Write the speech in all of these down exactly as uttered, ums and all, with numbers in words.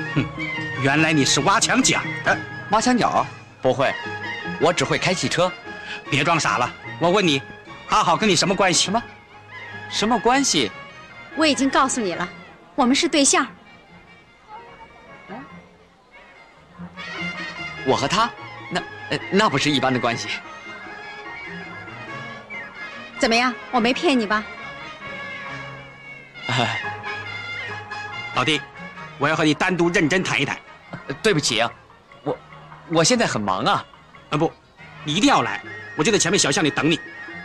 哼，原来你是挖墙脚的。 挖墙脚？不会，我只会开汽车。 别装傻了，我问你，阿好跟你什么关系？ 什么？什么关系？ 我已经告诉你了，我们是对象。 我和他，那呃那不是一般的关系。 怎么样？我没骗你吧？ 哎， 老弟，我要和你单独认真谈一谈。 对不起啊，我我现在很忙啊。 啊不，你一定要来，我就在前面小巷里等你。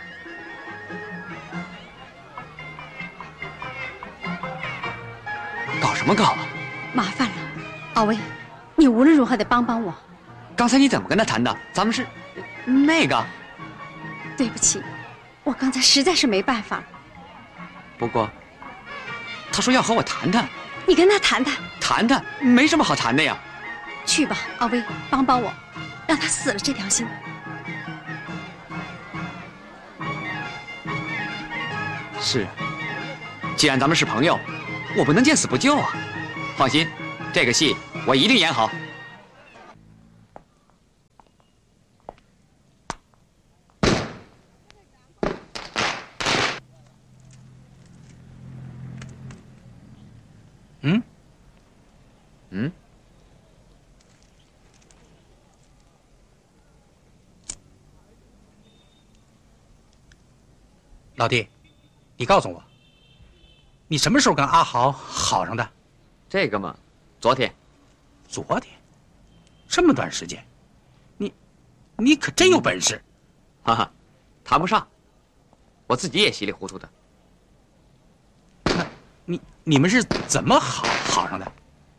搞什么搞啊？ 麻烦了，阿威，你无论如何得帮帮我。 刚才你怎么跟他谈的？咱们是那个。 对不起，我刚才实在是没办法。 不过，他说要和我谈谈。 你跟他谈谈。 谈谈？没什么好谈的呀。 去吧，阿威，帮帮我，让他死了这条心。 是啊，既然咱们是朋友，我不能见死不救啊。放心，这个戏我一定演好。 嗯？ 嗯？ 老弟，你告诉我，你什么时候跟阿豪好上的？ 这个嘛，昨天。 昨天？这么短时间？你，你可真有本事！ 哈哈，谈不上，我自己也稀里糊涂的。 那，你你们是怎么好好上的？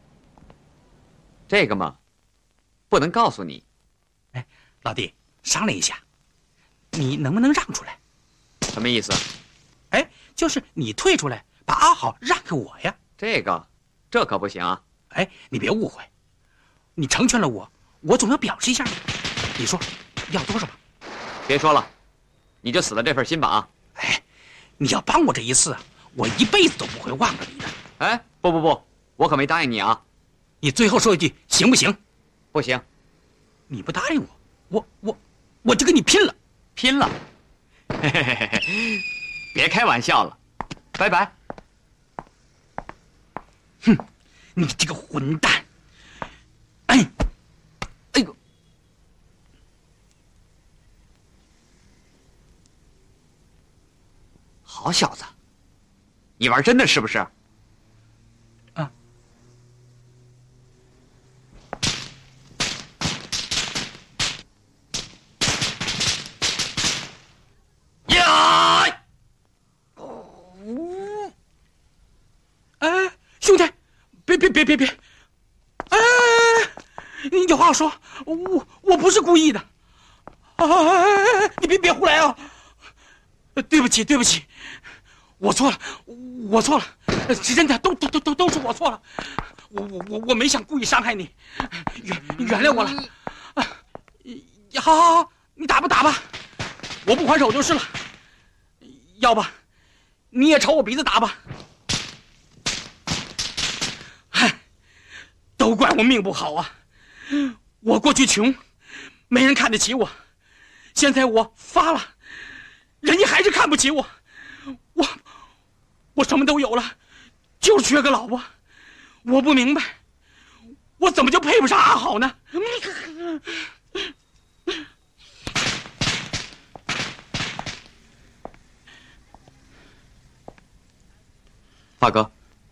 这个嘛，不能告诉你。 哎，老弟，商量一下，你能不能让出来？ 什么意思？ 哎，就是你退出来，把阿好让给我呀。 这个，这可不行啊！ 哎，你别误会，你成全了我，我总要表示一下。你说，要多少吧？ 别说了，你就死了这份心吧啊！ 哎，你要帮我这一次，我一辈子都不会忘了你的。 哎，不不不，我可没答应你啊！ 你最后说一句行不行？ 不行， 你不答应我，我我我就跟你拼了！ 拼了！嘿嘿嘿嘿，别开玩笑了，拜拜。 哼，你这个混蛋！哎，哎呦， 好小子，你玩真的是不是？ 啊！呀！哦！哎，兄弟，别别别别别！哎，你有话说，我我不是故意的。哎，你别别胡来啊！对不起，对不起，我错了，我错了，真的，都都都都都是我错了，我我我我没想故意伤害你，原原谅我了。啊，好好好，你打吧打吧，我不还手就是了。要不，你也朝我鼻子打吧。唉，都怪我命不好啊！我过去穷，没人看得起我，现在我发了。人家还是看不起我，我我什么都有了，就缺个老婆。我不明白，我怎么就配不上阿好呢？ 发哥，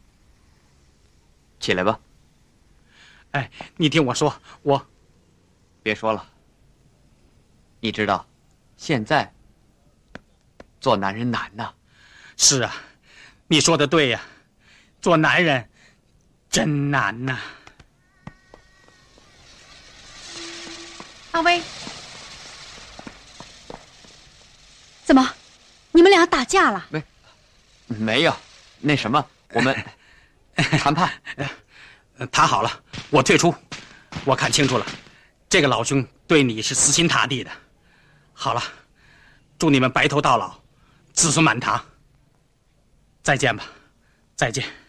起来吧。 哎，你听我说，我别说了。你知道，现在做男人难呐。 是啊，你说的对呀，做男人真难呐。 阿威，怎么，你们俩打架了？ 没，没有，那什么，我们谈判。 谈好了，我退出。我看清楚了，这个老兄对你是死心塌地的。好了，祝你们白头到老，子孙满堂。再见吧，再见。